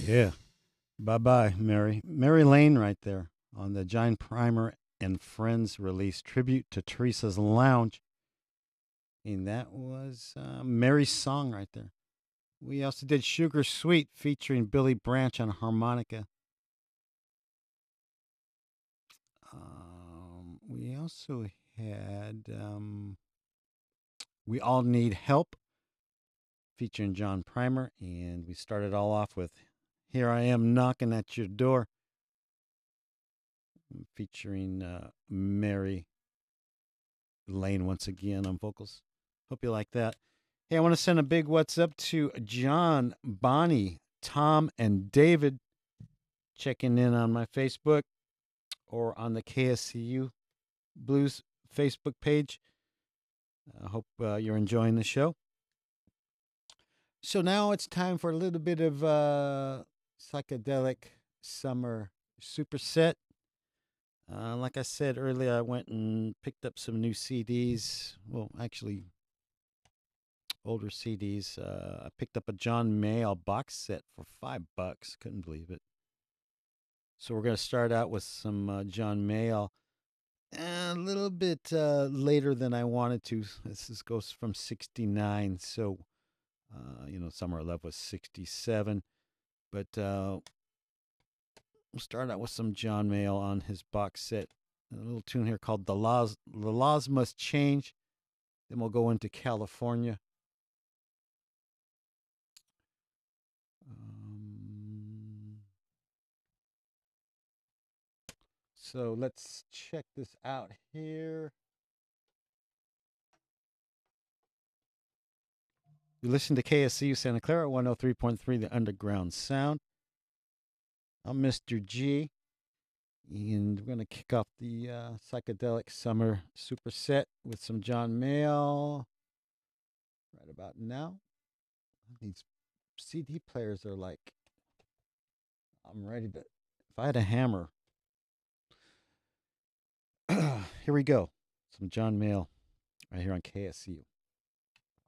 Yeah. Bye bye, Mary. Mary Lane right there on the John Primer and Friends release tribute to Teresa's Lounge. And that was Mary's song right there. We also did Sugar Sweet featuring Billy Branch on harmonica. We also had We All Need Help featuring John Primer. And we started all off with Here I Am Knocking at Your Door featuring Mary Lane once again on vocals. Hope you like that. Hey, I want to send a big what's up to John, Bonnie, Tom, and David checking in on my Facebook or on the KSCU Blues Facebook page. I hope you're enjoying the show. So now it's time for a little bit of psychedelic summer superset. Like I said earlier, I went and picked up some new CDs. Well, actually, older CDs. I picked up a John Mayall box set for $5. Couldn't believe it. So we're going to start out with some John Mayall. A little bit later than I wanted to. Goes from 69. So, Summer of Love was 67. But we'll start out with some John Mayall on his box set. A little tune here called The Laws Must Change. Then we'll go into California. So let's check this out here. You listen to KSCU Santa Clara 103.3, the Underground Sound. I'm Mr. G, and we're going to kick off the psychedelic summer superset with some John Mayall right about now. These CD players are like, I'm ready to, if I had a hammer. Here we go. Some John Mayall right here on KSCU.